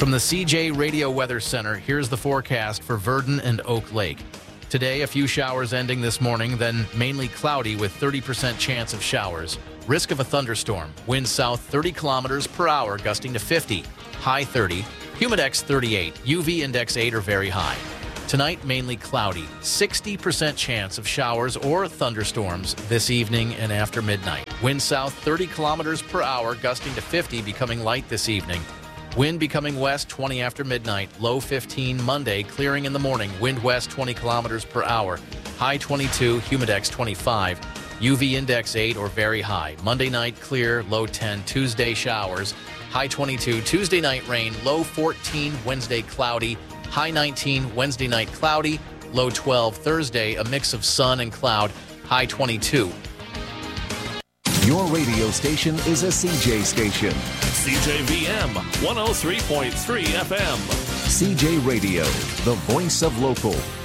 From the CJ Radio Weather Center, here's the forecast for Verdon and Oak Lake. Today, a few showers ending this morning, then mainly cloudy with 30% chance of showers. Risk of a thunderstorm. Wind south 30 kilometers per hour, gusting to 50. High 30. Humidex 38. UV index 8 or very high. Tonight, mainly cloudy. 60% chance of showers or thunderstorms this evening and after midnight. Wind south 30 kilometers per hour, gusting to 50, becoming light this evening. Wind becoming west 20 after midnight, low 15 Monday, clearing in the morning, wind west 20 kilometers per hour, high 22, humidex 25, UV index 8 or very high. Monday night clear, low 10, Tuesday showers, high 22, Tuesday night rain, low 14, Wednesday cloudy, high 19, Wednesday night cloudy, low 12, Thursday a mix of sun and cloud, high 22. Your radio station is a CJ station. CJVM 103.3 FM. CJ Radio, the voice of local.